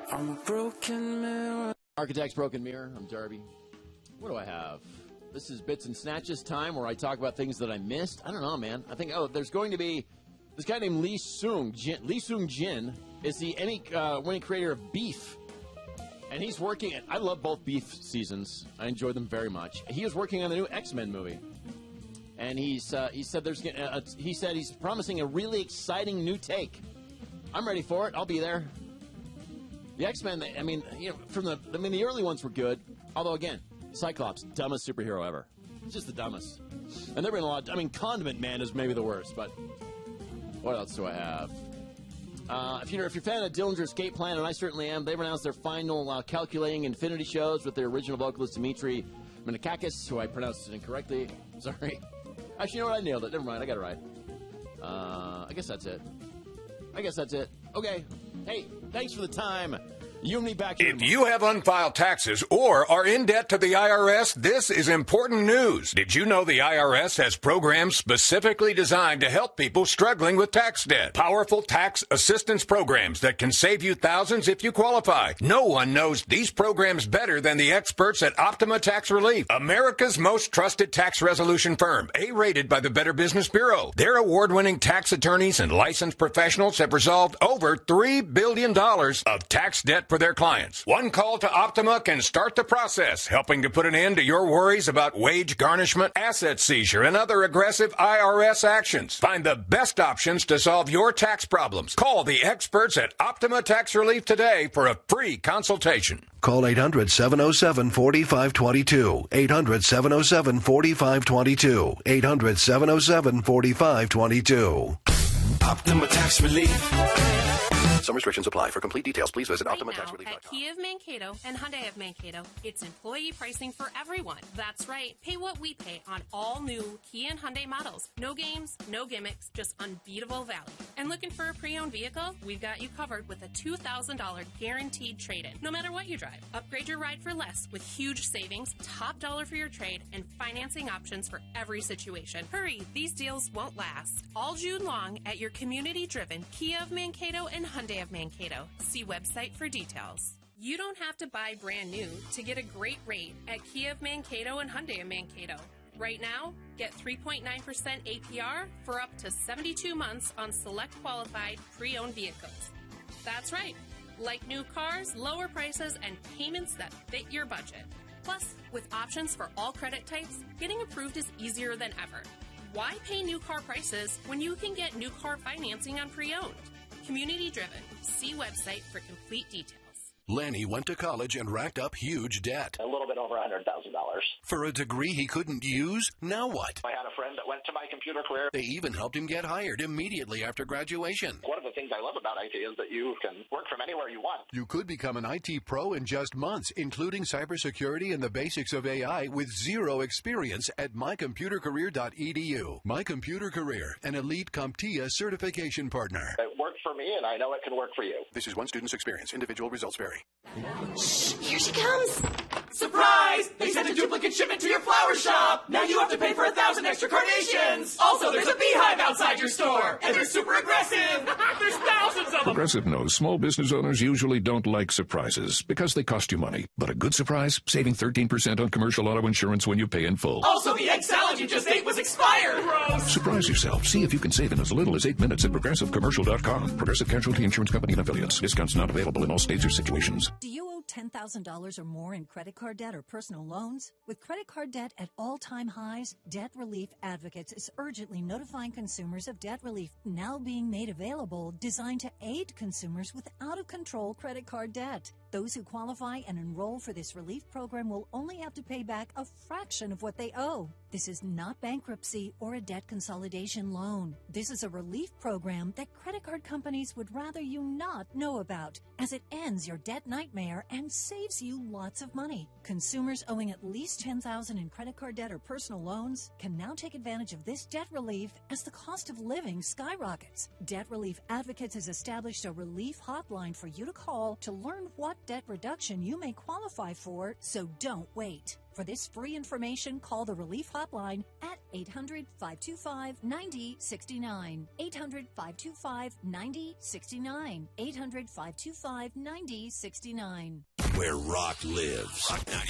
I'm a broken mirror. Architect's Broken Mirror. I'm Darby. What do I have? This is Bits and Snatches time, where I talk about things that I missed. I don't know, man. I think, there's going to be this guy named Lee Seung Jin is the Emmy winning creator of Beef. And he's working – I love both Beef seasons. I enjoy them very much. He is working on the new X-Men movie. And he said he's promising a really exciting new take. I'm ready for it. I'll be there. The X-Men, the early ones were good. Although, again, Cyclops, dumbest superhero ever. Just the dumbest. And there have been a lot. Condiment Man is maybe the worst, but what else do I have? If you're a fan of Dillinger's Escape Plan, and I certainly am, they've announced their final Calculating Infinity shows with their original vocalist Dimitri Minikakis, who I pronounced it incorrectly. Sorry. Actually, you know what? I nailed it. Never mind. I got it right. I guess that's it. Okay. Hey, thanks for the time. You and me back here. If you have unfiled taxes or are in debt to the IRS, this is important news. Did you know the IRS has programs specifically designed to help people struggling with tax debt? Powerful tax assistance programs that can save you thousands if you qualify. No one knows these programs better than the experts at Optima Tax Relief, America's most trusted tax resolution firm, A-rated by the Better Business Bureau. Their award-winning tax attorneys and licensed professionals have resolved over $3 billion of tax debt for their clients. One call to Optima can start the process, helping to put an end to your worries about wage garnishment, asset seizure, and other aggressive IRS actions. Find the best options to solve your tax problems. Call the experts at Optima Tax Relief today for a free consultation. Call 800-707-4522. 800-707-4522. 800-707-4522. Optima Tax Relief. Some restrictions apply. For complete details, please visit OptimaTaxRelief.com. At Kia of Mankato and Hyundai of Mankato, it's employee pricing for everyone. That's right. Pay what we pay on all new Kia and Hyundai models. No games, no gimmicks, just unbeatable value. And looking for a pre-owned vehicle? We've got you covered with a $2,000 guaranteed trade-in. No matter what you drive, upgrade your ride for less with huge savings, top dollar for your trade, and financing options for every situation. Hurry, these deals won't last. All June long at your community-driven Kia of Mankato and Hyundai of Mankato. See website for details. You don't have to buy brand new to get a great rate at Kia of Mankato and Hyundai of Mankato. Right now, get 3.9% APR for up to 72 months on select qualified pre-owned vehicles. That's right. Like new cars, lower prices, and payments that fit your budget. Plus, with options for all credit types, getting approved is easier than ever. Why pay new car prices when you can get new car financing on pre-owned? Community driven. See website for complete details. Lanny went to college and racked up huge debt. A little bit over $100,000. For a degree he couldn't use? Now what? I had a friend that went to My Computer Career. They even helped him get hired immediately after graduation. One of the things I love about IT is that you can work from anywhere you want. You could become an IT pro in just months, including cybersecurity and the basics of AI with zero experience at mycomputercareer.edu. My Computer Career, an elite CompTIA certification partner. It worked for me, and I know it can work for you. This is one student's experience. Individual results vary. Shh, here she comes. Surprise! They sent a duplicate shipment to your flower shop. Now you have to pay for 1,000 extra carnations. Also, there's a beehive outside your store, and they're super aggressive. There's thousands of them. Progressive knows small business owners usually don't like surprises because they cost you money. But a good surprise, saving 13% on commercial auto insurance when you pay in full. Also, the egg salad you just ate was expired. Gross. Surprise yourself. See if you can save in as little as 8 minutes at ProgressiveCommercial.com. Progressive Casualty Insurance Company and Affiliates. Discounts not available in all states or situations. Do you owe $10,000 or more in credit card debt or personal loans? With credit card debt at all-time highs, Debt Relief Advocates is urgently notifying consumers of debt relief now being made available, designed to aid consumers with out-of-control credit card debt. Those who qualify and enroll for this relief program will only have to pay back a fraction of what they owe. This is not bankruptcy or a debt consolidation loan. This is a relief program that credit card companies would rather you not know about, as it ends your debt nightmare and saves you lots of money. Consumers owing at least $10,000 in credit card debt or personal loans can now take advantage of this debt relief as the cost of living skyrockets. Debt Relief Advocates has established a relief hotline for you to call to learn what what debt reduction you may qualify for, so don't wait. For this free information, call the Relief Hotline at 800-525-9069. 800-525-9069. 800-525-9069. Where rock lives. Rock